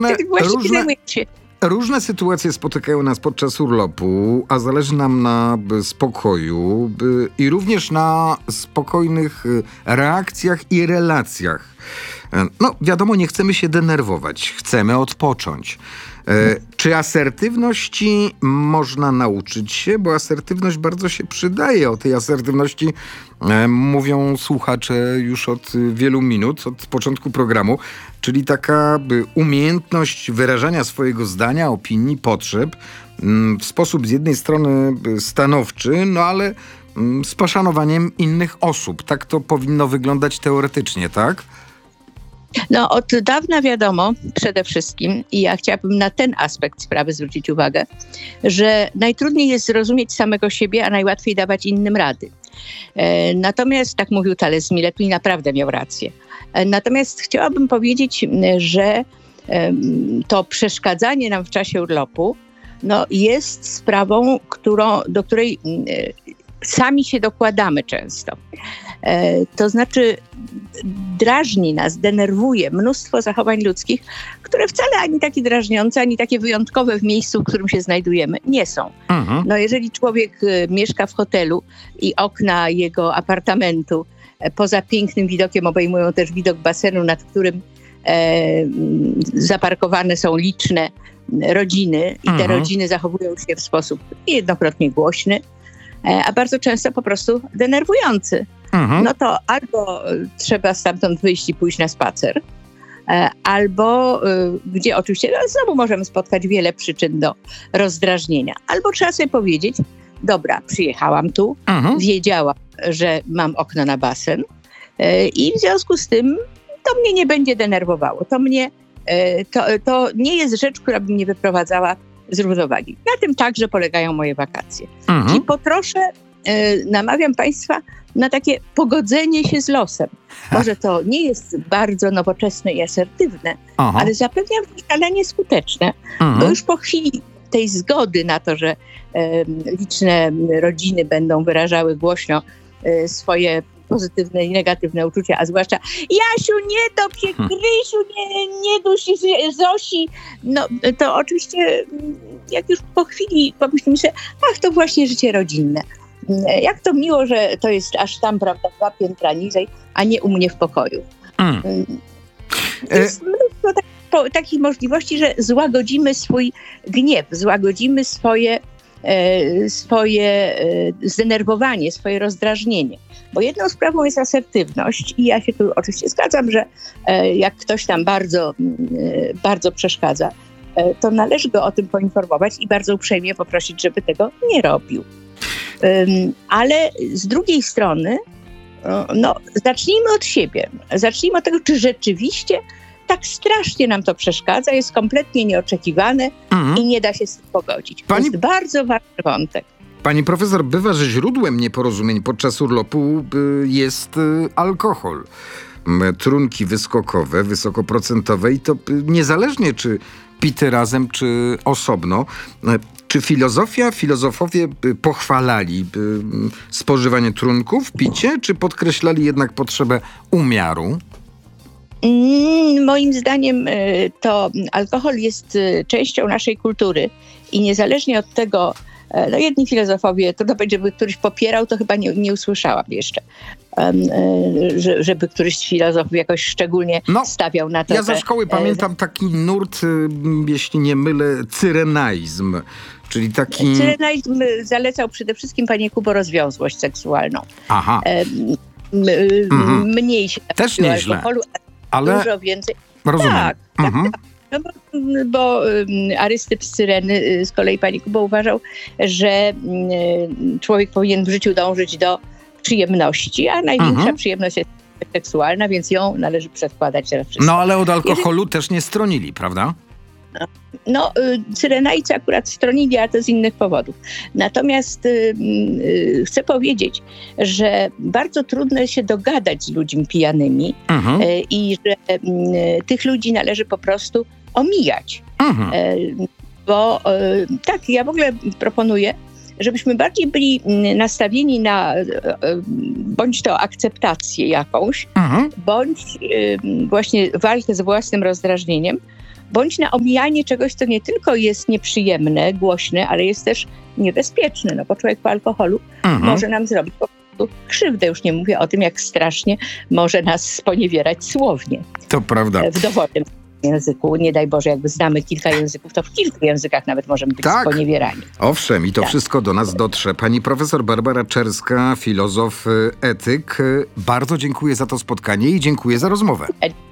Tak właściwie zajmuję się. Różne sytuacje spotykają nas podczas urlopu, a zależy nam na spokoju i również na spokojnych reakcjach i relacjach. No, wiadomo, nie chcemy się denerwować, chcemy odpocząć. Czy asertywności można nauczyć się? Bo asertywność bardzo się przydaje. O tej asertywności mówią słuchacze już od wielu minut, od początku programu. Czyli taka umiejętność wyrażania swojego zdania, opinii, potrzeb w sposób z jednej strony stanowczy, no ale z poszanowaniem innych osób. Tak to powinno wyglądać teoretycznie, tak? No, od dawna wiadomo przede wszystkim, i ja chciałabym na ten aspekt sprawy zwrócić uwagę, że najtrudniej jest zrozumieć samego siebie, a najłatwiej dawać innym rady. Natomiast, tak mówił Thales Miletu i naprawdę miał rację. Natomiast chciałabym powiedzieć, że to przeszkadzanie nam w czasie urlopu jest sprawą, do której sami się dokładamy często. To znaczy drażni nas, denerwuje mnóstwo zachowań ludzkich, które wcale ani takie drażniące, ani takie wyjątkowe w miejscu, w którym się znajdujemy, nie są. Jeżeli człowiek mieszka w hotelu i okna jego apartamentu poza pięknym widokiem obejmują też widok basenu, nad którym zaparkowane są liczne rodziny i te rodziny zachowują się w sposób niejednokrotnie głośny, a bardzo często po prostu denerwujący. No to albo trzeba stamtąd wyjść i pójść na spacer, albo, gdzie oczywiście znowu możemy spotkać wiele przyczyn do rozdrażnienia, albo trzeba sobie powiedzieć, dobra, przyjechałam tu, wiedziałam, że mam okno na basen i w związku z tym to mnie nie będzie denerwowało. To nie jest rzecz, która by mnie wyprowadzała z równowagi. Na tym także polegają moje wakacje. I po trosze namawiam Państwa na takie pogodzenie się z losem. Może to nie jest bardzo nowoczesne i asertywne, ale zapewniam, że szalenie skuteczne, bo już po chwili tej zgody na to, że liczne rodziny będą wyrażały głośno swoje pozytywne i negatywne uczucia, a zwłaszcza Jasiu, nie top się, Krysiu, nie duś Zosi. No to oczywiście jak już po chwili pomyślimy sobie, to właśnie życie rodzinne. Jak to miło, że to jest aż tam, prawda, 2 piętra niżej, a nie u mnie w pokoju. Jest mnóstwo takich możliwości, że złagodzimy swój gniew, złagodzimy swoje zdenerwowanie, swoje rozdrażnienie. Bo jedną sprawą jest asertywność i ja się tu oczywiście zgadzam, że jak ktoś tam bardzo, bardzo przeszkadza, to należy go o tym poinformować i bardzo uprzejmie poprosić, żeby tego nie robił. Ale z drugiej strony, zacznijmy od siebie. Zacznijmy od tego, czy rzeczywiście tak strasznie nam to przeszkadza, jest kompletnie nieoczekiwane i nie da się z tym pogodzić. To jest bardzo ważny wątek. Pani profesor, bywa, że źródłem nieporozumień podczas urlopu jest alkohol. Trunki wyskokowe, wysokoprocentowe i to niezależnie czy pity razem, czy osobno. Czy filozofowie pochwalali spożywanie trunków, picie, czy podkreślali jednak potrzebę umiaru? Moim zdaniem to alkohol jest częścią naszej kultury i niezależnie od tego, jedni filozofowie, to będzie, by któryś popierał, to chyba nie usłyszałam jeszcze, żeby któryś z filozofów jakoś szczególnie stawiał na to. Ja ze szkoły pamiętam taki nurt, jeśli nie mylę, cyrenaizm. Czyli taki... Cyrenaizm zalecał przede wszystkim, panie Kubo, rozwiązłość seksualną. Mniej się też nieźle, alkoholu, ale dużo więcej. Rozumiem. Tak. No bo Arystyp z Cyreny z kolei, pani Kubo, uważał, że człowiek powinien w życiu dążyć do przyjemności, a największa przyjemność jest seksualna, więc ją należy przedkładać na wszystko. No ale od alkoholu też nie stronili, prawda? Cyrenajcy akurat stronili, ale to z innych powodów. Natomiast chcę powiedzieć, że bardzo trudno się dogadać z ludźmi pijanymi i że tych ludzi należy po prostu omijać. Bo tak, ja w ogóle proponuję, żebyśmy bardziej byli nastawieni na bądź to akceptację jakąś, bądź właśnie walkę z własnym rozdrażnieniem, bądź na omijanie czegoś, co nie tylko jest nieprzyjemne, głośne, ale jest też niebezpieczne, no bo człowiek po alkoholu może nam zrobić po prostu krzywdę. Już nie mówię o tym, jak strasznie może nas sponiewierać słownie. To prawda. W dowolnym języku, nie daj Boże, jakby znamy kilka języków, to w kilku językach nawet możemy być sponiewierani. Owszem, i to wszystko do nas dotrze. Pani profesor Barbara Czerska, filozof, etyk. Bardzo dziękuję za to spotkanie i dziękuję za rozmowę.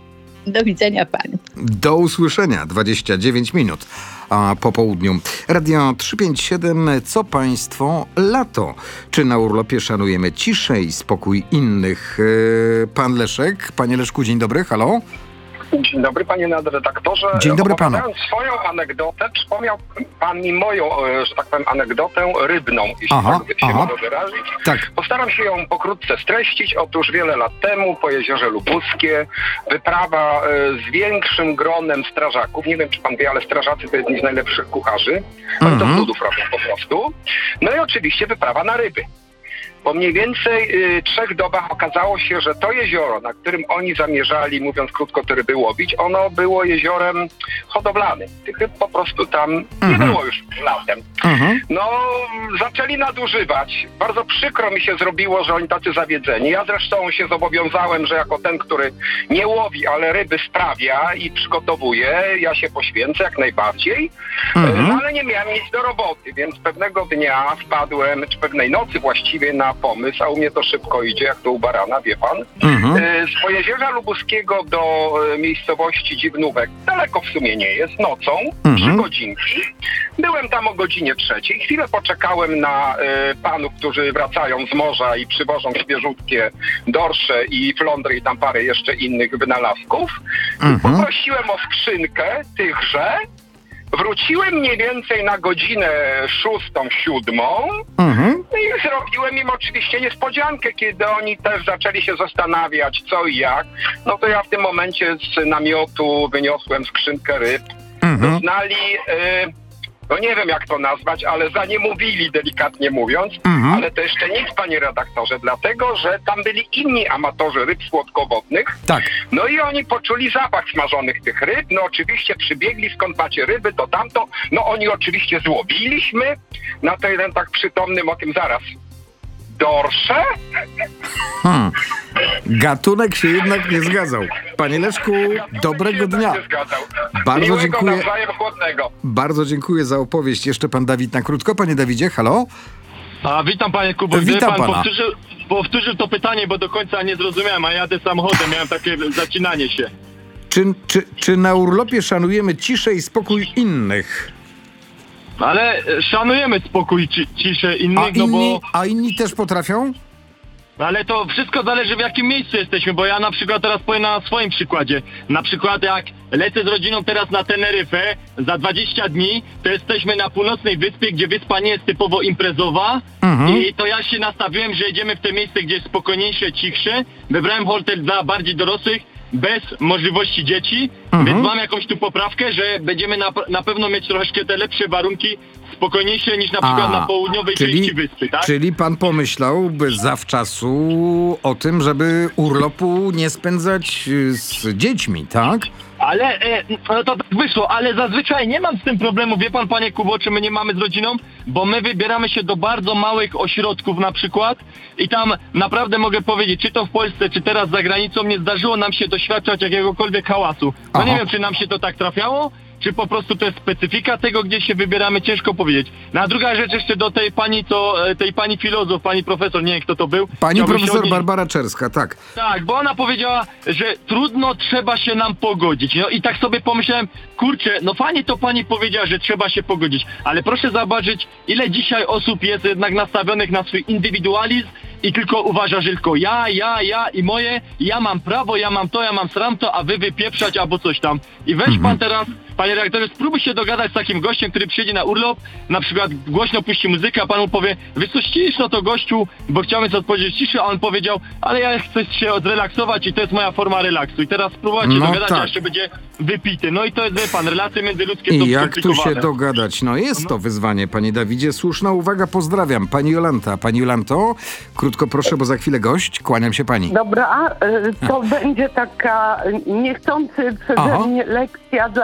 Do widzenia panu. Do usłyszenia. 29 minut po południu. Radio 357. Co państwo? Lato. Czy na urlopie szanujemy ciszę i spokój innych? Pan Leszek. Panie Leszku, dzień dobry. Halo? Dzień dobry, panie nadredaktorze. Dzień dobry panu. Opowiadając swoją anegdotę, przypomniał pan mi moją, że tak powiem, anegdotę rybną, jeśli tak się mogę wyrazić. Tak. Postaram się ją pokrótce streścić. Otóż wiele lat temu po jeziorze Lubuskie wyprawa z większym gronem strażaków. Nie wiem, czy pan wie, ale strażacy to jedni z najlepszych kucharzy. Oni to cudów robią po prostu. No i oczywiście wyprawa na ryby. Po mniej więcej 3 dobach okazało się, że to jezioro, na którym oni zamierzali, mówiąc krótko, te ryby łowić, ono było jeziorem hodowlanym. Tych ryb po prostu tam nie było już latem. No, zaczęli nadużywać. Bardzo przykro mi się zrobiło, że oni tacy zawiedzeni. Ja zresztą się zobowiązałem, że jako ten, który nie łowi, ale ryby sprawia i przygotowuje, ja się poświęcę jak najbardziej. No, ale nie miałem nic do roboty, więc pewnego dnia wpadłem, czy pewnej nocy właściwie, na pomysł, a u mnie to szybko idzie, jak to u barana, wie pan. Z Pojezierza Lubuskiego do miejscowości Dziwnówek, daleko w sumie nie jest, nocą, 3 godzinki. Byłem tam o godzinie 3. Chwilę poczekałem na panów, którzy wracają z morza i przywożą świeżutkie dorsze i flądry i tam parę jeszcze innych wynalazków. Poprosiłem o skrzynkę tychże. Wróciłem mniej więcej na godzinę 6, 7. I zrobiłem im oczywiście niespodziankę, kiedy oni też zaczęli się zastanawiać, co i jak. No to ja w tym momencie z namiotu wyniosłem skrzynkę ryb. Doznali, no nie wiem jak to nazwać, ale zaniemówili, delikatnie mówiąc. Ale to jeszcze nic, panie redaktorze, dlatego, że tam byli inni amatorzy ryb słodkowodnych. Tak. No i oni poczuli zapach smażonych tych ryb. No oczywiście przybiegli, skąd macie ryby, to tamto. No oni oczywiście złowiliśmy. Na to jeden tak przytomnym okiem zaraz. Dorsze? Gatunek się jednak nie zgadzał. Panie Leszku, dobrego dnia. Bardzo dziękuję. Nawzajem chłodnego. Bardzo dziękuję za opowieść. Jeszcze pan Dawid na krótko. Panie Dawidzie, halo? Witam panie Kubo. Witam pan pana. powtórzył to pytanie, bo do końca nie zrozumiałem, a jadę samochodem, miałem takie zacinanie się. Czy na urlopie szanujemy ciszę i spokój innych? Ale szanujemy spokój, ciszę innych, A inni też potrafią? Ale to wszystko zależy, w jakim miejscu jesteśmy, bo ja na przykład teraz powiem na swoim przykładzie. Na przykład jak lecę z rodziną teraz na Teneryfę za 20 dni, to jesteśmy na północnej wyspie, gdzie wyspa nie jest typowo imprezowa. I to ja się nastawiłem, że jedziemy w te miejsce, gdzie jest spokojniejsze, cichsze. Wybrałem hotel dla bardziej dorosłych, bez możliwości dzieci, więc mam jakąś tu poprawkę, że będziemy na pewno mieć troszkę te lepsze warunki, spokojniejsze niż na przykład na południowej części wyspy, tak? Czyli pan pomyślał zawczasu o tym, żeby urlopu nie spędzać z dziećmi, tak? Ale no to tak wyszło, ale zazwyczaj nie mam z tym problemu, wie pan, panie Kubo, czy my nie mamy z rodziną, bo my wybieramy się do bardzo małych ośrodków na przykład i tam naprawdę mogę powiedzieć, czy to w Polsce, czy teraz za granicą, nie zdarzyło nam się doświadczać jakiegokolwiek hałasu. No nie wiem, czy nam się to tak trafiało, czy po prostu to jest specyfika tego, gdzie się wybieramy, ciężko powiedzieć. No a druga rzecz jeszcze do tej pani filozof, pani profesor, nie wiem kto to był. Pani profesor Barbara Czerska, tak. Tak, bo ona powiedziała, że trudno, trzeba się nam pogodzić. No i tak sobie pomyślałem, kurczę, no fajnie to pani powiedziała, że trzeba się pogodzić, ale proszę zobaczyć, ile dzisiaj osób jest jednak nastawionych na swój indywidualizm i tylko uważa, że tylko ja i moje, ja mam prawo, ja mam to, ja mam sramto, a wy wypieprzać albo coś tam. I weź pan teraz, panie redaktorze, spróbuj się dogadać z takim gościem, który przyjedzie na urlop, na przykład głośno puści muzykę, a pan mu powie, wy coś ciszno to gościu, bo chciałem sobie odpowiedzieć ciszy, a on powiedział, ale ja chcę się zrelaksować i to jest moja forma relaksu. I teraz spróbować się dogadać, a jeszcze będzie wypity. No i to jest, wie pan, relacje międzyludzkie są jak tu skomplikowane. się dogadać? No jest to wyzwanie, panie Dawidzie. Słuszna uwaga, pozdrawiam. Pani Jolanta. Pani Jolanto, krótko proszę, bo za chwilę gość. Kłaniam się pani. Dobra, to będzie taka niechcący przeze mnie lekcja dla wesołych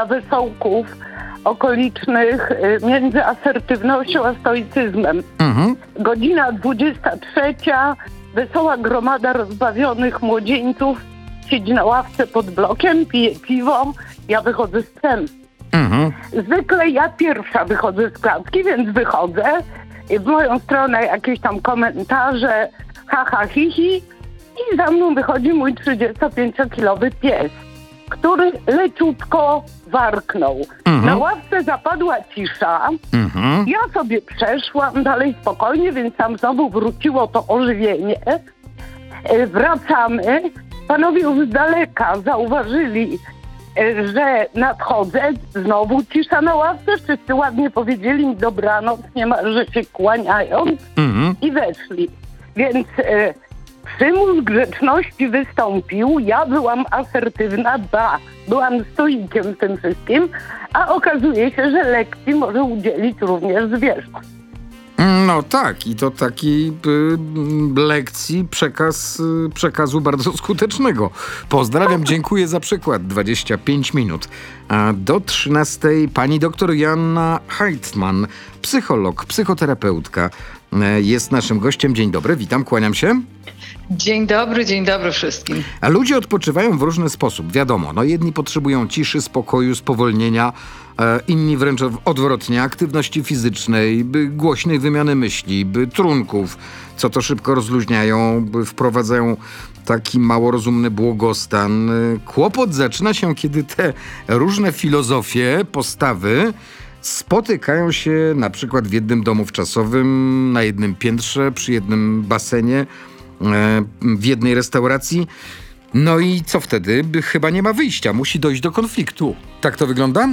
podziałków okolicznych między asertywnością a stoicyzmem. Godzina 23, wesoła gromada rozbawionych młodzieńców siedzi na ławce pod blokiem, pije piwo, ja wychodzę z sceny. Zwykle ja pierwsza wychodzę z klatki, więc wychodzę i w moją stronę jakieś tam komentarze, haha, hihi, i za mną wychodzi mój 35-kilowy pies, który leciutko warknął. Na ławce zapadła cisza. Ja sobie przeszłam dalej spokojnie, więc tam znowu wróciło to ożywienie. Wracamy. Panowie już z daleka zauważyli, że nadchodzę. Znowu cisza na ławce. Wszyscy ładnie powiedzieli mi dobranoc, niemalże się kłaniając i weszli. Więc przymus grzeczności wystąpił. Ja byłam asertywna, byłam stoikiem w tym wszystkim, a okazuje się, że lekcji może udzielić również zwierzę. No tak, i to takiej lekcji przekazu bardzo skutecznego. Pozdrawiam, dziękuję za przykład. 25 minut. A do 13 pani doktor Joanna Heitzman, psycholog, psychoterapeutka, jest naszym gościem. Dzień dobry, witam, kłaniam się. Dzień dobry wszystkim. A ludzie odpoczywają w różny sposób, wiadomo. No jedni potrzebują ciszy, spokoju, spowolnienia, inni wręcz odwrotnie, aktywności fizycznej, głośnej wymiany myśli, trunków, co to szybko rozluźniają, wprowadzają taki mało rozumny błogostan. Kłopot zaczyna się, kiedy te różne filozofie, postawy spotykają się na przykład w jednym domu wczasowym, na jednym piętrze, przy jednym basenie, w jednej restauracji. No i co wtedy? Chyba nie ma wyjścia, musi dojść do konfliktu. Tak to wygląda?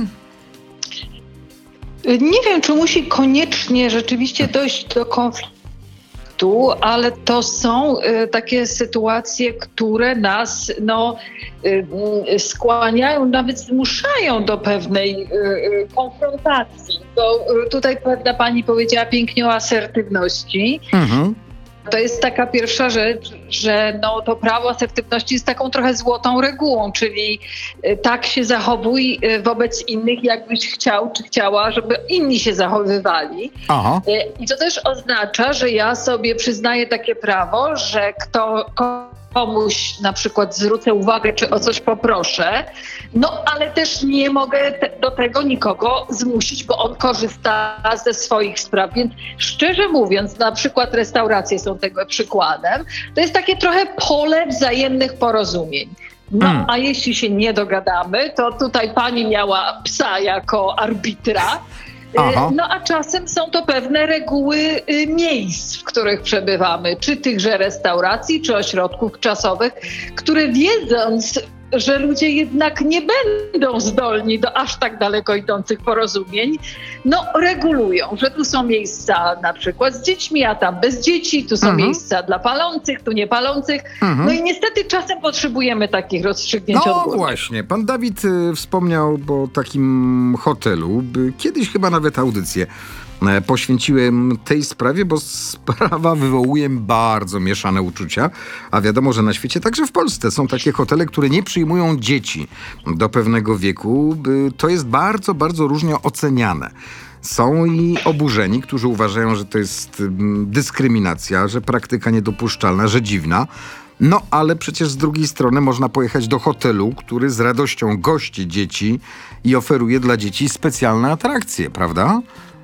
Nie wiem, czy musi koniecznie rzeczywiście dojść do konfliktu, ale to są takie sytuacje, które nas skłaniają, nawet zmuszają do pewnej konfrontacji. Bo tutaj pewna pani powiedziała pięknie o asertywności. To jest taka pierwsza rzecz, że to prawo asertywności jest taką trochę złotą regułą, czyli tak się zachowuj wobec innych, jakbyś chciał czy chciała, żeby inni się zachowywali. I to też oznacza, że ja sobie przyznaję takie prawo, że komuś na przykład zwrócę uwagę, czy o coś poproszę, ale też nie mogę do tego nikogo zmusić, bo on korzysta ze swoich spraw. Więc szczerze mówiąc, na przykład restauracje są tego przykładem. To jest takie trochę pole wzajemnych porozumień. A jeśli się nie dogadamy, to tutaj pani miała psa jako arbitra. A czasem są to pewne reguły miejsc, w których przebywamy, czy tychże restauracji, czy ośrodków czasowych, które wiedząc, że ludzie jednak nie będą zdolni do aż tak daleko idących porozumień, regulują, że tu są miejsca na przykład z dziećmi, a tam bez dzieci, tu są miejsca dla palących, tu nie palących. I niestety czasem potrzebujemy takich rozstrzygnięć odgórnych. Właśnie, pan Dawid wspomniał o takim hotelu. Kiedyś chyba nawet audycję poświęciłem tej sprawie, bo sprawa wywołuje bardzo mieszane uczucia, a wiadomo, że na świecie, także w Polsce, są takie hotele, które nie przyjmują dzieci do pewnego wieku. To jest bardzo, bardzo różnie oceniane. Są i oburzeni, którzy uważają, że to jest dyskryminacja, że praktyka niedopuszczalna, że dziwna. Ale przecież z drugiej strony można pojechać do hotelu, który z radością gości dzieci i oferuje dla dzieci specjalne atrakcje, prawda?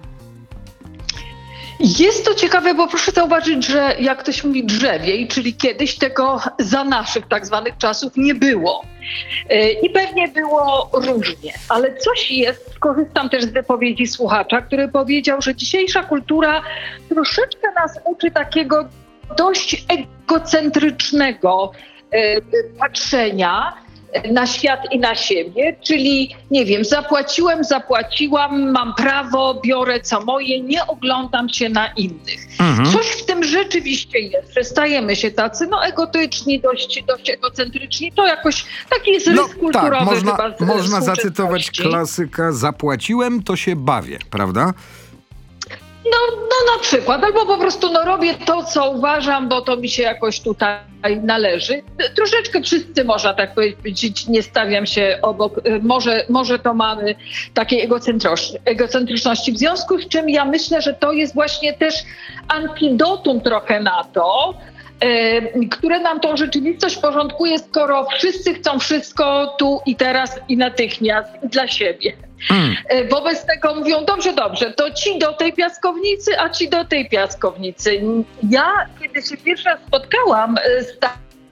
Jest to ciekawe, bo proszę zauważyć, że jak ktoś mówi drzewiej, czyli kiedyś tego za naszych tak zwanych czasów nie było. I pewnie było różnie, ale coś jest, skorzystam też z wypowiedzi słuchacza, który powiedział, że dzisiejsza kultura troszeczkę nas uczy takiego dość egocentrycznego patrzenia na świat i na siebie, czyli nie wiem, zapłaciłam, mam prawo, biorę co moje, nie oglądam się na innych. Coś w tym rzeczywiście jest, że stajemy się tacy egotyczni, dość egocentryczni, to jakoś taki jest rys kulturowy. Tak, można zacytować klasyka, zapłaciłem, to się bawię, prawda? No na przykład, albo po prostu robię to, co uważam, bo to mi się jakoś tutaj należy. Troszeczkę wszyscy, można tak powiedzieć, nie stawiam się obok, może to mamy takiej egocentryczności, w związku z czym ja myślę, że to jest właśnie też antidotum trochę na to, które nam tą rzeczywistość porządkuje, skoro wszyscy chcą wszystko tu i teraz i natychmiast dla siebie. Wobec tego mówią, dobrze, to ci do tej piaskownicy, a ci do tej piaskownicy. Ja, kiedy się pierwszy raz spotkałam z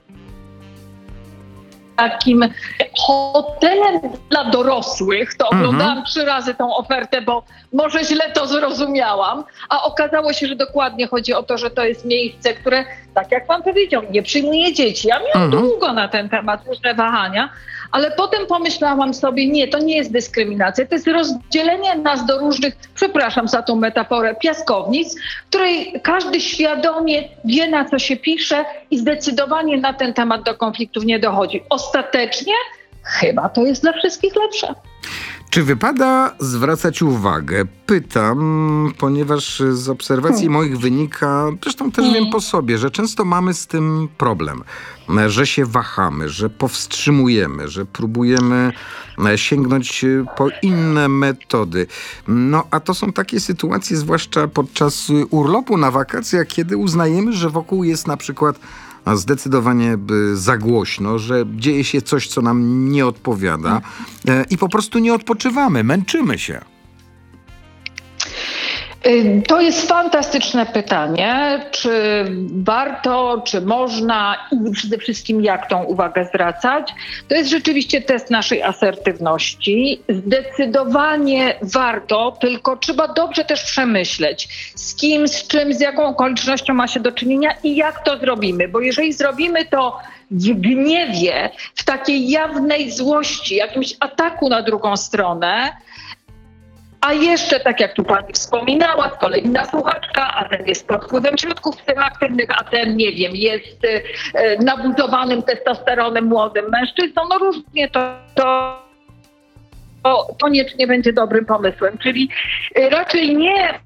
takim hotelem dla dorosłych, to oglądałam 3 razy tą ofertę, bo może źle to zrozumiałam, a okazało się, że dokładnie chodzi o to, że to jest miejsce, które, tak jak pan powiedział, nie przyjmuje dzieci. Ja miałam długo na ten temat różne wahania, ale potem pomyślałam sobie, nie, to nie jest dyskryminacja, to jest rozdzielenie nas do różnych, przepraszam za tą metaforę, piaskownic, w której każdy świadomie wie, na co się pisze i zdecydowanie na ten temat do konfliktów nie dochodzi. Ostatecznie chyba to jest dla wszystkich lepsze. Czy wypada zwracać uwagę? Pytam, ponieważ z obserwacji moich wynika, zresztą też wiem po sobie, że często mamy z tym problem, że się wahamy, że powstrzymujemy, że próbujemy sięgnąć po inne metody. No a to są takie sytuacje, zwłaszcza podczas urlopu na wakacjach, kiedy uznajemy, że wokół jest na przykład zdecydowanie za głośno, że dzieje się coś, co nam nie odpowiada i po prostu nie odpoczywamy, męczymy się. To jest fantastyczne pytanie, czy warto, czy można i przede wszystkim jak tą uwagę zwracać. To jest rzeczywiście test naszej asertywności. Zdecydowanie warto, tylko trzeba dobrze też przemyśleć, z kim, z czym, z jaką okolicznością ma się do czynienia i jak to zrobimy. Bo jeżeli zrobimy to w gniewie, w takiej jawnej złości, jakimś ataku na drugą stronę, a jeszcze, tak jak tu pani wspominała, z kolei inna słuchaczka, a ten jest pod wpływem środków psychoaktywnych, a ten, nie wiem, jest nabuzowanym testosteronem młodym mężczyzną, no różnie to koniecznie będzie dobrym pomysłem. Czyli raczej nie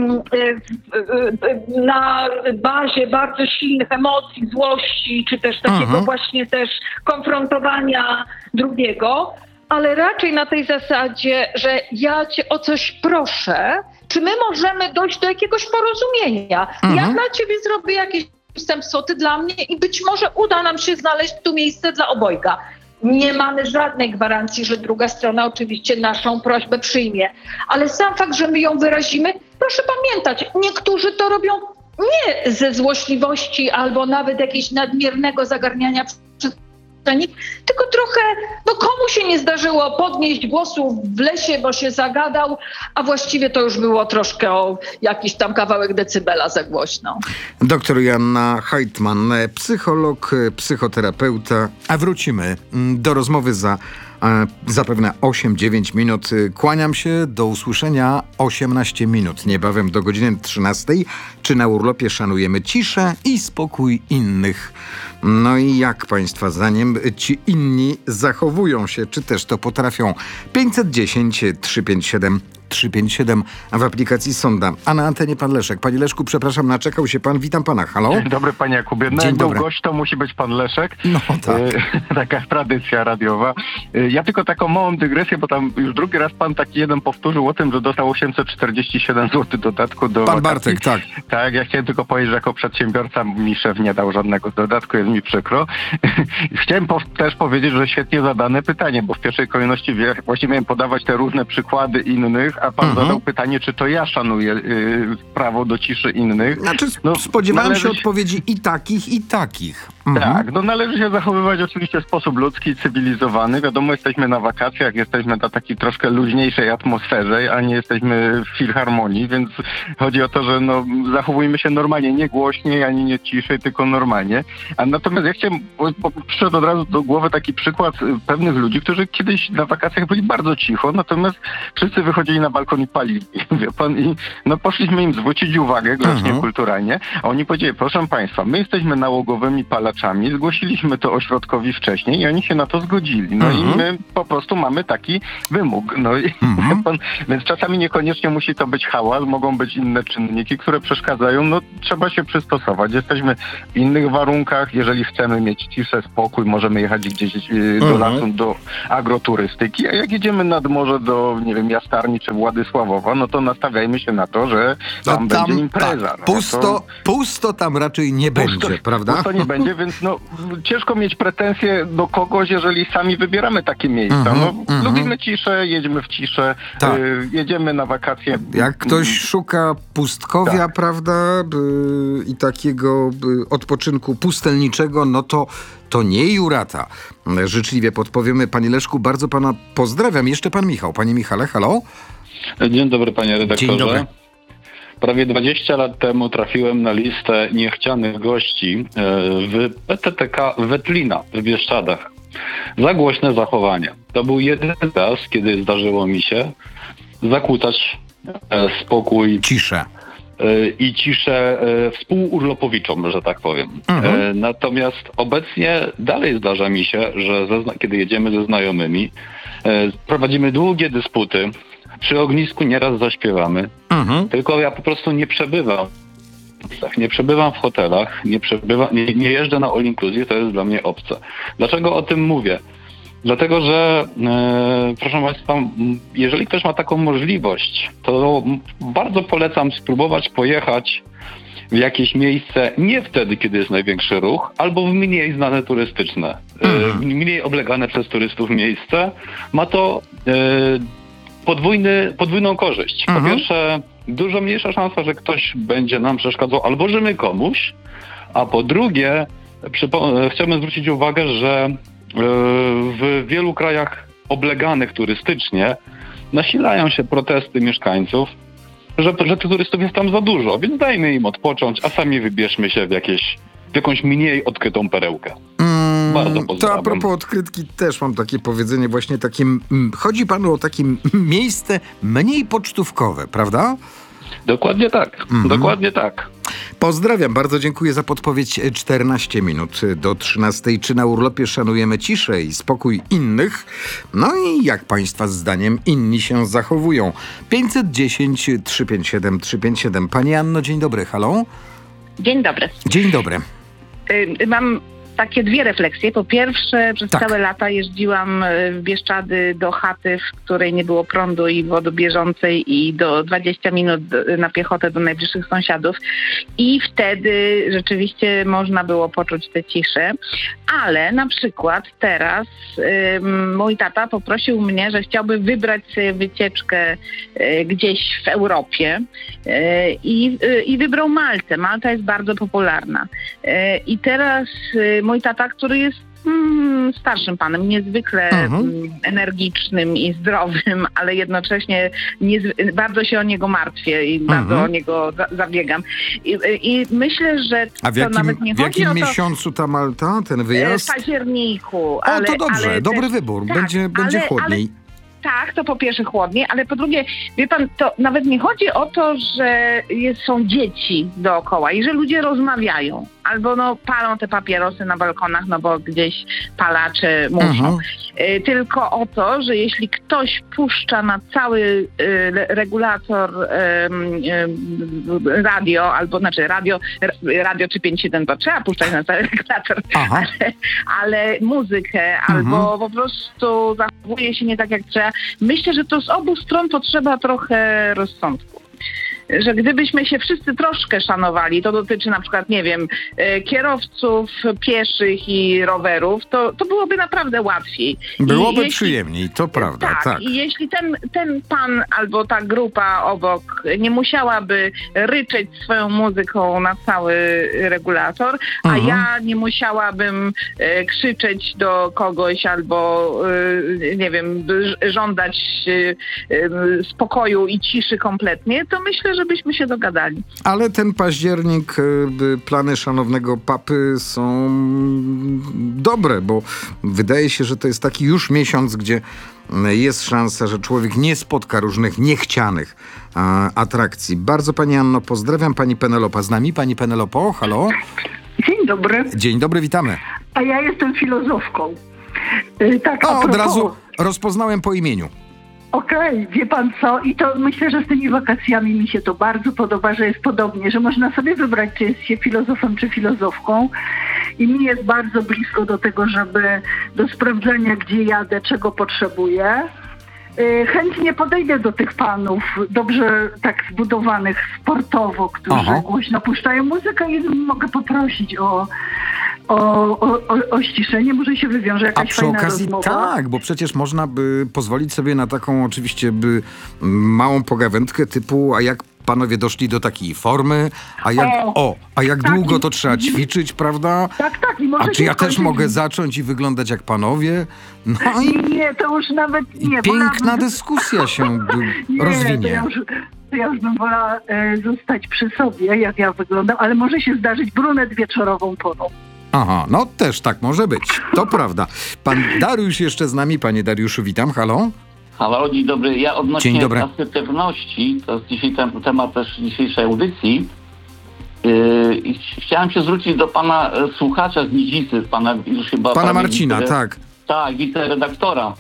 na bazie bardzo silnych emocji, złości, czy też takiego właśnie też konfrontowania drugiego, ale raczej na tej zasadzie, że ja cię o coś proszę, czy my możemy dojść do jakiegoś porozumienia. Ja dla ciebie zrobię jakieś zastępstwo, ty dla mnie i być może uda nam się znaleźć tu miejsce dla obojga. Nie mamy żadnej gwarancji, że druga strona oczywiście naszą prośbę przyjmie, ale sam fakt, że my ją wyrazimy, proszę pamiętać, niektórzy to robią nie ze złośliwości albo nawet jakiegoś nadmiernego zagarniania tylko trochę, komu się nie zdarzyło podnieść głosu w lesie, bo się zagadał, a właściwie to już było troszkę o jakiś tam kawałek decybela za głośno. Doktor Joanna Heitman, psycholog, psychoterapeuta, a wrócimy do rozmowy za zapewne 8-9 minut. Kłaniam się, do usłyszenia 18 minut, niebawem do godziny 13. Czy na urlopie szanujemy ciszę i spokój innych? No i jak państwa zdaniem ci inni zachowują się, czy też to potrafią? 510 357 357 w aplikacji Sonda. A na antenie pan Leszek. Panie Leszku, przepraszam, naczekał się pan. Witam pana. Halo? Dzień dobry, panie Jakubie. No, Dzień dobry. Był gość, to musi być pan Leszek. No tak. Taka tradycja radiowa. Ja tylko taką małą dygresję, bo tam już drugi raz pan taki jeden powtórzył o tym, że dostał 847 zł dodatku do Pan wakacji. Bartek, tak. Tak, ja chciałem tylko powiedzieć, że jako przedsiębiorca mi szef nie dał żadnego dodatku, jest mi przykro. Chciałem też powiedzieć, że świetnie zadane pytanie, bo w pierwszej kolejności właśnie miałem podawać te różne przykłady innych, a pan zadał pytanie, czy to ja szanuję prawo do ciszy innych. Znaczy, spodziewałem się odpowiedzi i takich. Tak, należy się zachowywać oczywiście w sposób ludzki, cywilizowany. Wiadomo, jesteśmy na wakacjach, jesteśmy na takiej troszkę luźniejszej atmosferze, a nie jesteśmy w filharmonii, więc chodzi o to, że zachowujmy się normalnie, nie głośniej, ani nie ciszej, tylko normalnie. A natomiast ja chciałem, przyszedł od razu do głowy taki przykład pewnych ludzi, którzy kiedyś na wakacjach byli bardzo cicho, natomiast wszyscy wychodzili na balkon i palili, wie pan, i poszliśmy im zwrócić uwagę grzecznie, kulturalnie, a oni powiedzieli, proszę państwa, my jesteśmy nałogowymi palaczami, dopalaczami. Zgłosiliśmy to ośrodkowi wcześniej i oni się na to zgodzili. No i my po prostu mamy taki wymóg. No i więc czasami niekoniecznie musi to być hałas, mogą być inne czynniki, które przeszkadzają. No trzeba się przystosować. Jesteśmy w innych warunkach. Jeżeli chcemy mieć ciszę, spokój, możemy jechać gdzieś do lasu, do agroturystyki, a jak jedziemy nad morze do, nie wiem, Jastarni czy Władysławowa, no to nastawiajmy się na to, że tam będzie impreza. Tak, pusto tam raczej nie będzie, prawda? Pusto nie będzie, więc no ciężko mieć pretensje do kogoś, jeżeli sami wybieramy takie miejsca. Lubimy ciszę, jedziemy w ciszę, jedziemy na wakacje. Jak ktoś szuka pustkowia, prawda, i takiego odpoczynku pustelniczego, no to nie Jurata. Życzliwie podpowiemy. Panie Leszku, bardzo pana pozdrawiam. Jeszcze pan Michał. Panie Michale, halo? Dzień dobry, panie redaktorze. Dzień dobry. Prawie 20 lat temu trafiłem na listę niechcianych gości w PTTK Wetlina w Bieszczadach. Za głośne zachowanie. To był jedyny raz, kiedy zdarzyło mi się zakłócać spokój, ciszę i ciszę współurlopowiczom, że tak powiem. Natomiast obecnie dalej zdarza mi się, że kiedy jedziemy ze znajomymi, prowadzimy długie dysputy. Przy ognisku nieraz zaśpiewamy, tylko ja po prostu nie przebywam. Nie przebywam w hotelach, nie jeżdżę na all inclusive, to jest dla mnie obce. Dlaczego o tym mówię? Dlatego, że proszę Państwa, jeżeli ktoś ma taką możliwość, to bardzo polecam spróbować pojechać w jakieś miejsce nie wtedy, kiedy jest największy ruch, albo w mniej znane turystyczne, mniej oblegane przez turystów miejsce. Ma to podwójną korzyść. Po pierwsze, dużo mniejsza szansa, że ktoś będzie nam przeszkadzał, albo że my komuś, a po drugie, chciałbym zwrócić uwagę, że w wielu krajach obleganych turystycznie nasilają się protesty mieszkańców, że tych turystów jest tam za dużo, więc dajmy im odpocząć, a sami wybierzmy się w jakąś mniej odkrytą perełkę. Bardzo pozdrawiam. To a propos odkrytki też mam takie powiedzenie właśnie takie, chodzi panu o takie miejsce mniej pocztówkowe, prawda? Dokładnie tak, dokładnie tak. Pozdrawiam, bardzo dziękuję za podpowiedź. 14 minut do 13. Czy na urlopie szanujemy ciszę i spokój innych? No i jak państwa zdaniem inni się zachowują? 510 357 357. Pani Anno, dzień dobry, halo? Dzień dobry. Dzień dobry. Mam takie dwie refleksje. Po pierwsze, przez całe lata jeździłam w Bieszczady do chaty, w której nie było prądu i wody bieżącej i do 20 minut na piechotę do najbliższych sąsiadów. I wtedy rzeczywiście można było poczuć tę ciszę. Ale na przykład teraz mój tata poprosił mnie, że chciałby wybrać sobie wycieczkę gdzieś w Europie i wybrał Maltę. Malta jest bardzo popularna. I teraz mój tata, który jest starszym panem, niezwykle energicznym i zdrowym, ale jednocześnie bardzo się o niego martwię i bardzo o niego zabiegam. I myślę, że nawet nie chodzi o to... W jakim miesiącu ta Malta, ten wyjazd? W październiku. O, to dobrze, dobry wybór. Będzie chłodniej. Tak, to po pierwsze chłodniej, ale po drugie, wie pan, to nawet nie chodzi o to, że są dzieci dookoła i że ludzie rozmawiają albo palą te papierosy na balkonach, bo gdzieś palacze muszą. Tylko o to, że jeśli ktoś puszcza na cały regulator radio, radio czy 5.7 to trzeba puszczać na cały regulator, ale muzykę albo po prostu zachowuje się nie tak jak trzeba. Myślę, że to z obu stron potrzeba trochę rozsądku. Że gdybyśmy się wszyscy troszkę szanowali, to dotyczy na przykład, nie wiem, kierowców, pieszych i rowerów, to byłoby naprawdę łatwiej. Byłoby przyjemniej, to prawda, tak. I jeśli ten pan albo ta grupa obok nie musiałaby ryczeć swoją muzyką na cały regulator, a ja nie musiałabym krzyczeć do kogoś albo, nie wiem, żądać spokoju i ciszy kompletnie, to myślę, że byśmy się dogadali. Ale ten październik, plany szanownego papy są dobre, bo wydaje się, że to jest taki już miesiąc, gdzie jest szansa, że człowiek nie spotka różnych niechcianych atrakcji. Bardzo pani Anno pozdrawiam. Pani Penelopa z nami. Pani Penelopo, halo? Dzień dobry. Dzień dobry, witamy. A ja jestem filozofką. Tak, od razu rozpoznałem po imieniu. Okej, wie pan co? I to myślę, że z tymi wakacjami mi się to bardzo podoba, że jest podobnie, że można sobie wybrać, czy jest się filozofem, czy filozofką. I mi jest bardzo blisko do tego, żeby do sprawdzania, gdzie jadę, czego potrzebuję. Chętnie podejdę do tych panów, dobrze tak zbudowanych sportowo, którzy głośno puszczają muzykę i mogę poprosić o ściszenie, może się wywiąże jakaś fajna rozmowa. A przy okazji tak, bo przecież można by pozwolić sobie na taką oczywiście małą pogawędkę typu, a jak panowie doszli do takiej formy, a jak długo to trzeba ćwiczyć, prawda? Tak. I może a czy ja też mogę zacząć i wyglądać jak panowie? No nie, to już nawet nie. Piękna dyskusja się rozwinie. Ja już bym wolała zostać przy sobie, jak ja wyglądam, ale może się zdarzyć brunet wieczorową porą. Aha, no też tak może być. To prawda. Pan Dariusz jeszcze z nami. Panie Dariuszu, witam. Halo? Halo, dzień dobry. Ja odnośnie asertywności, to jest dzisiaj temat też dzisiejszej audycji. Chciałem się zwrócić do pana słuchacza z Nidzicy, pana Marcina, tak. Tak, wiceredaktora.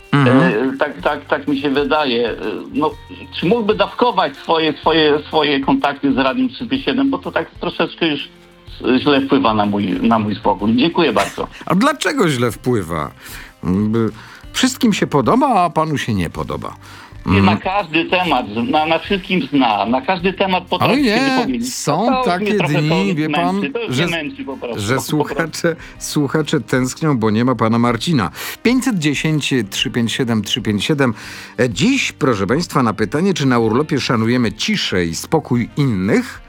Tak mi się wydaje. No, czy mógłby dawkować swoje kontakty z Radiem 357, bo to tak troszeczkę już źle wpływa na mój spokój. Dziękuję bardzo. A dlaczego źle wpływa? Wszystkim się podoba, a panu się nie podoba. Na każdy temat, na wszystkim zna, na każdy temat potrafi się wypowiedzieć. Są takie dni, wie pan, że słuchacze tęsknią, bo nie ma pana Marcina. 510 357 357. Dziś, proszę państwa, na pytanie, czy na urlopie szanujemy ciszę i spokój innych,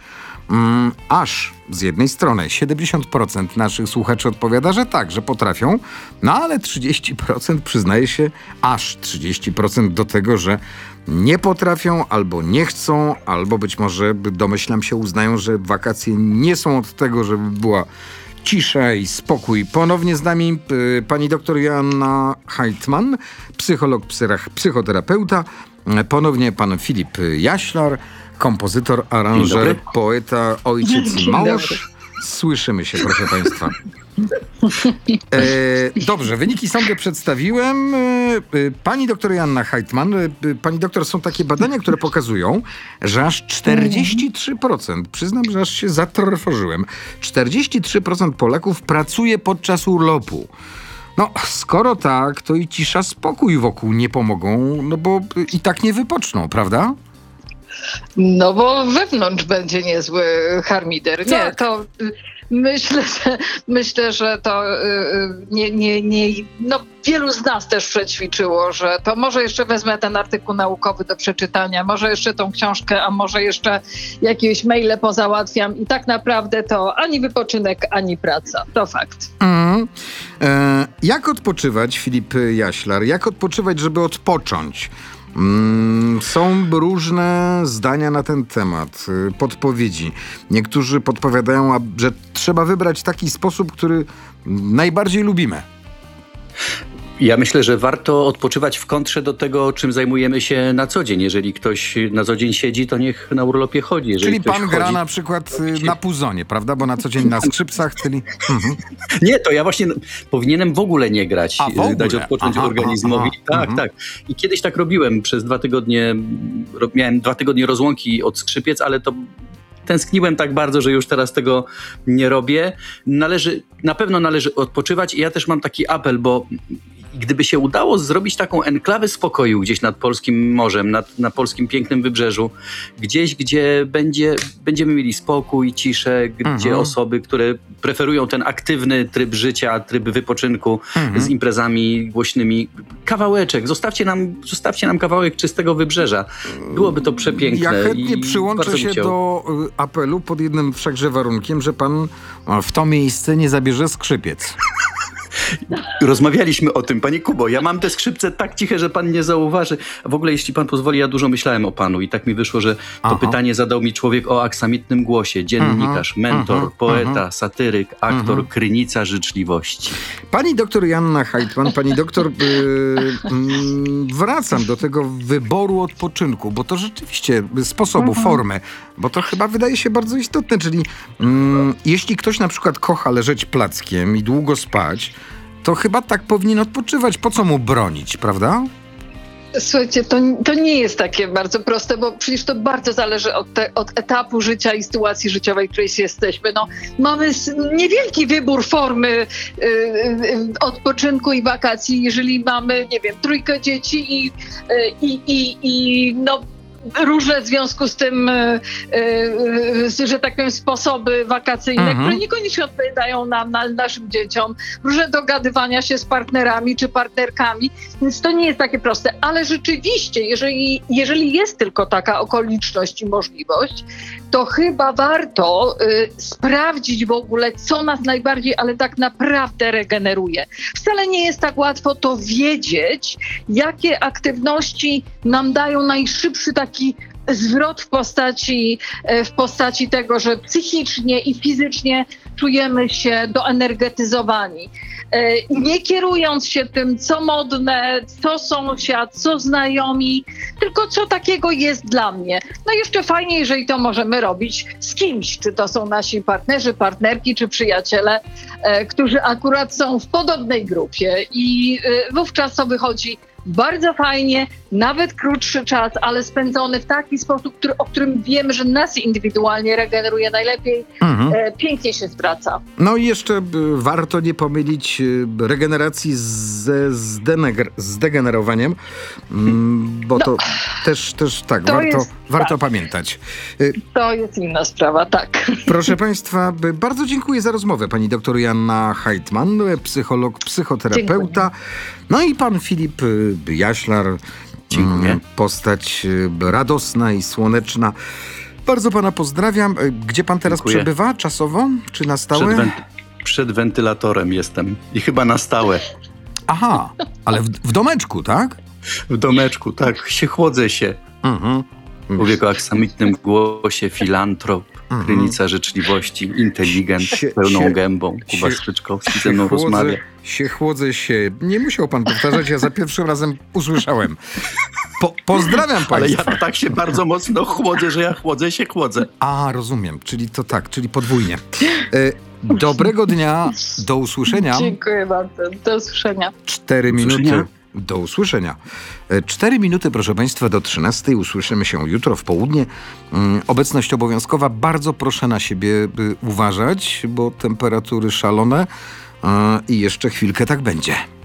aż z jednej strony 70% naszych słuchaczy odpowiada, że tak, że potrafią, no ale 30% przyznaje się, aż 30% do tego, że nie potrafią, albo nie chcą, albo być może, domyślam się, uznają, że wakacje nie są od tego, żeby była cisza i spokój. Ponownie z nami pani doktor Joanna Heitman, psycholog, psychoterapeuta, ponownie pan Filip Jaślar, kompozytor, aranżer, poeta, ojciec i mąż. Słyszymy się, proszę państwa. Dobrze, wyniki sądu przedstawiłem. Pani doktor Joanna Heitman, pani doktor, są takie badania, które pokazują, że aż 43%, przyznam, że aż się zatrwożyłem, 43% Polaków pracuje podczas urlopu. No, skoro tak, to i cisza, spokój wokół nie pomogą, no bo i tak nie wypoczną, prawda? No bo wewnątrz będzie niezły harmider. Tak. Nie, to myślę, że to no wielu z nas też przećwiczyło, że to może jeszcze wezmę ten artykuł naukowy do przeczytania, może jeszcze tą książkę, a może jeszcze jakieś maile pozałatwiam i tak naprawdę to ani wypoczynek, ani praca. To fakt. Jak odpoczywać, Filip Jaślar? Jak odpoczywać, żeby odpocząć? Są różne zdania na ten temat, podpowiedzi. Niektórzy podpowiadają, że trzeba wybrać taki sposób, który najbardziej lubimy. Ja myślę, że warto odpoczywać w kontrze do tego, czym zajmujemy się na co dzień. Jeżeli ktoś na co dzień siedzi, to niech na urlopie chodzi. Czyli pan gra na przykład na puzonie, prawda? Bo na co dzień na skrzypcach, czyli... Nie, to ja właśnie powinienem w ogóle nie grać. Dać odpocząć organizmowi. Tak. I kiedyś tak robiłem. Przez 2 tygodnie miałem 2 tygodnie rozłąki od skrzypiec, ale to tęskniłem tak bardzo, że już teraz tego nie robię. Na pewno należy odpoczywać i ja też mam taki apel, bo gdyby się udało zrobić taką enklawę spokoju gdzieś nad polskim morzem, na polskim pięknym wybrzeżu, gdzieś, gdzie będziemy mieli spokój, ciszę, gdzie osoby, które preferują ten aktywny tryb życia, tryb wypoczynku z imprezami głośnymi, kawałeczek, zostawcie nam kawałek czystego wybrzeża. Byłoby to przepiękne. Ja chętnie przyłączę się do apelu pod jednym wszakże warunkiem, że pan w to miejsce nie zabierze skrzypiec. Rozmawialiśmy o tym, panie Kubo. Ja mam te skrzypce tak ciche, że pan nie zauważy. W ogóle, jeśli pan pozwoli, ja dużo myślałem o panu i tak mi wyszło, że to pytanie zadał mi człowiek o aksamitnym głosie. Dziennikarz, mentor, poeta, satyryk, aktor, krynica życzliwości. Pani doktor Joanna Heitman, pani doktor, wracam do tego wyboru odpoczynku, bo to rzeczywiście sposobu, formy, bo to chyba wydaje się bardzo istotne, czyli jeśli ktoś na przykład kocha leżeć plackiem i długo spać, to chyba tak powinien odpoczywać. Po co mu bronić, prawda? Słuchajcie, to nie jest takie bardzo proste, bo przecież to bardzo zależy od etapu życia i sytuacji życiowej, w której jesteśmy. No, mamy niewielki wybór formy odpoczynku i wakacji, jeżeli mamy, nie wiem, 3 dzieci i różne w związku z tym, że tak powiem, sposoby wakacyjne, które niekoniecznie odpowiadają naszym dzieciom, różne dogadywania się z partnerami czy partnerkami, więc to nie jest takie proste. Ale rzeczywiście, jeżeli jest tylko taka okoliczność i możliwość, to chyba warto sprawdzić w ogóle, co nas najbardziej, ale tak naprawdę regeneruje. Wcale nie jest tak łatwo to wiedzieć, jakie aktywności nam dają najszybszy taki zwrot w postaci tego, że psychicznie i fizycznie czujemy się doenergetyzowani. Nie kierując się tym, co modne, co sąsiad, co znajomi, tylko co takiego jest dla mnie. No jeszcze fajnie, jeżeli to możemy robić z kimś, czy to są nasi partnerzy, partnerki, czy przyjaciele, którzy akurat są w podobnej grupie i wówczas to wychodzi bardzo fajnie, nawet krótszy czas, ale spędzony w taki sposób, o którym wiemy, że nas indywidualnie regeneruje najlepiej, pięknie się zwraca. No i jeszcze warto nie pomylić regeneracji ze zdegenerowaniem, bo to też tak, warto pamiętać. To jest inna sprawa, tak. Proszę państwa, bardzo dziękuję za rozmowę. Pani doktor Joanna Heitman, psycholog, psychoterapeuta. Dziękuję. No i pan Filip Jaślar, postać radosna i słoneczna. Bardzo pana pozdrawiam. Gdzie pan teraz przebywa czasowo? Czy na stałe? Przed wentylatorem jestem i chyba na stałe. Aha, ale w domeczku, tak? W domeczku, tak. Chłodzę się. Człowiek o aksamitnym głosie, filantrop, krynica życzliwości, inteligent, pełną gębą. Kuba Strzyczkowski ze mną rozmawia. Chłodzę się. Nie musiał pan powtarzać, ja za pierwszym razem usłyszałem. Pozdrawiam państwa. Ale ja tak się bardzo mocno chłodzę, że ja chłodzę. A, rozumiem. Czyli to tak, czyli podwójnie. Dobrego dnia. Do usłyszenia. Dziękuję bardzo. Do usłyszenia. 4 minuty. Do usłyszenia. 4 minuty, proszę państwa, do 13. Usłyszymy się jutro w południe. Obecność obowiązkowa. Bardzo proszę na siebie uważać, bo temperatury szalone i jeszcze chwilkę tak będzie.